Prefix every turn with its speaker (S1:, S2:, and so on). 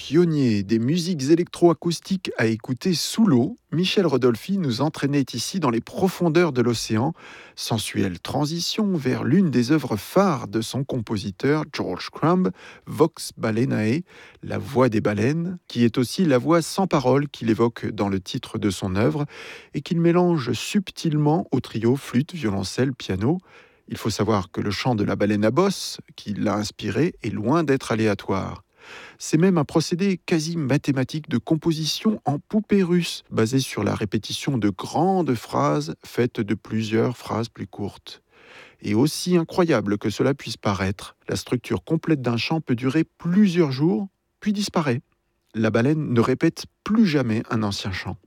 S1: Pionnier des musiques électroacoustiques à écouter sous l'eau, Michel Rodolphi nous entraînait ici dans les profondeurs de l'océan, sensuelle transition vers l'une des œuvres phares de son compositeur George Crumb, Vox Balaenae, la voix des baleines, qui est aussi la voix sans parole qu'il évoque dans le titre de son œuvre et qu'il mélange subtilement au trio flûte, violoncelle, piano. Il faut savoir que le chant de la baleine à bosse, qui l'a inspiré, est loin d'être aléatoire. C'est même un procédé quasi mathématique de composition en poupée russe, basé sur la répétition de grandes phrases faites de plusieurs phrases plus courtes. Et aussi incroyable que cela puisse paraître, la structure complète d'un chant peut durer plusieurs jours, puis disparaît. La baleine ne répète plus jamais un ancien chant.